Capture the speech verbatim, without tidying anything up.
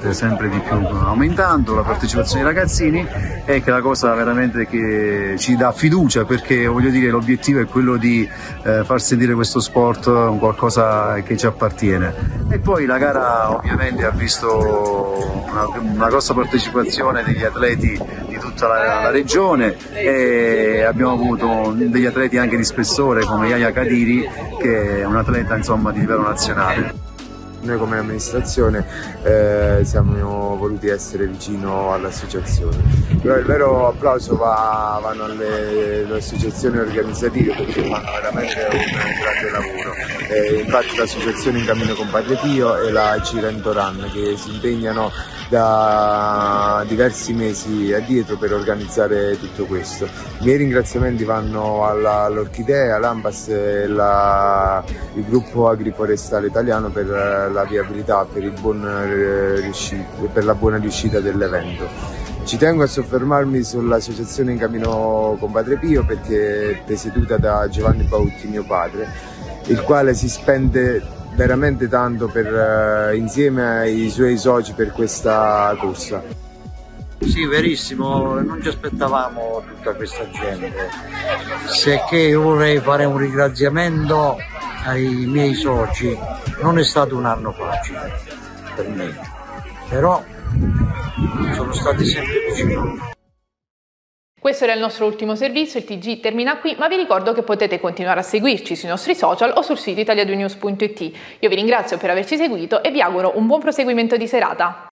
ovviamente sempre di più aumentando la partecipazione dei ragazzini, e che è la cosa veramente che ci dà fiducia, perché voglio dire l'obiettivo è quello di eh, far sentire questo sport un qualcosa che ci appartiene. E poi la gara ovviamente ha visto una, una grossa partecipazione degli atleti di tutta la, la regione, e abbiamo avuto degli atleti anche di spessore come Yaya Kadiri, che è un atleta insomma di livello nazionale. Noi come amministrazione eh, siamo voluti essere vicino all'associazione, però il vero applauso va, vanno alle, alle associazioni organizzative, perché fanno veramente un grande lavoro. Eh, infatti l'associazione In Cammino con Padre Pio e la Cirento Run, che si impegnano da diversi mesi addietro per organizzare tutto questo. I miei ringraziamenti vanno all'Orchidea, all'Ambas e la, il gruppo agriforestale italiano per la viabilità, per, il buon, per la buona riuscita dell'evento. Ci tengo a soffermarmi sull'associazione In Cammino con Padre Pio, perché è presieduta da Giovanni Bautti, mio padre, il quale si spende veramente tanto per, insieme ai suoi soci per questa corsa. Sì, verissimo, non ci aspettavamo tutta questa gente, sicché io vorrei fare un ringraziamento ai miei soci. Non è stato un anno facile per me, però sono stati sempre vicini. Questo era il nostro ultimo servizio, il T G termina qui, ma vi ricordo che potete continuare a seguirci sui nostri social o sul sito italia due news punto it. Io vi ringrazio per averci seguito e vi auguro un buon proseguimento di serata.